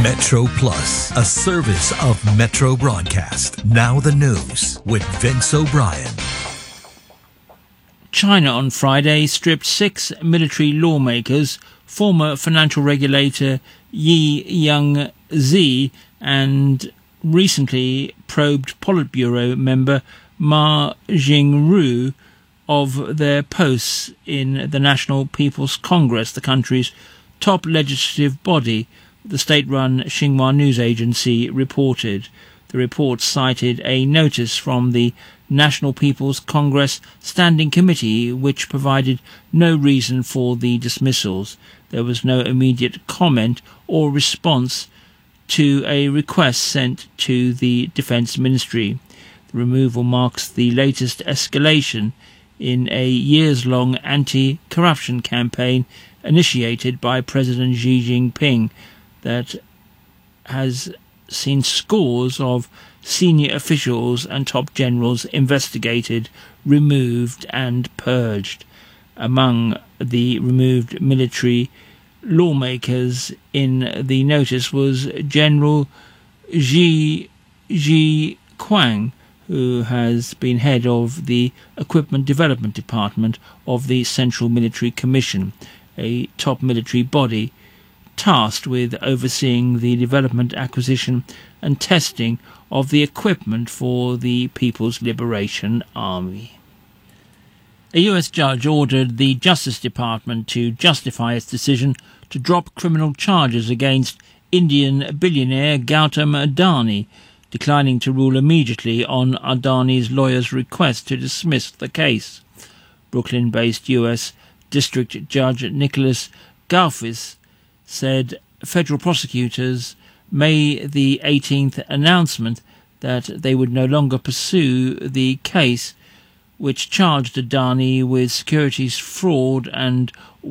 Metro Plus, a service of Metro Broadcast. Now the news with Vince O'Brien. China on Friday stripped 6 military lawmakers, former financial regulator Yi Yang-zi and recently probed Politburo member Ma Jingru, of their posts in the National People's Congress, the country's top legislative body, the state-run Xinhua news agency reported. The report cited a notice from the National People's Congress Standing Committee which provided no reason for the dismissals. There was no immediate comment or response to a request sent to the Defence Ministry. The removal marks the latest escalation in a years-long anti-corruption campaign initiated by President Xi Jinping that has seen scores of senior officials and top generals investigated, removed and purged. Among the removed military lawmakers in the notice was General Ji Quang, who has been head of the Equipment Development Department of the Central Military Commission, a top military body tasked with overseeing the development, acquisition and testing of the equipment for the People's Liberation Army. A US judge ordered the Justice Department to justify its decision to drop criminal charges against Indian billionaire Gautam Adani, declining to rule immediately on Adani's lawyer's request to dismiss the case. Brooklyn-based US District Judge Nicholas Galfis said federal prosecutors' May the 18th announcement that they would no longer pursue the case which charged Adani with securities fraud and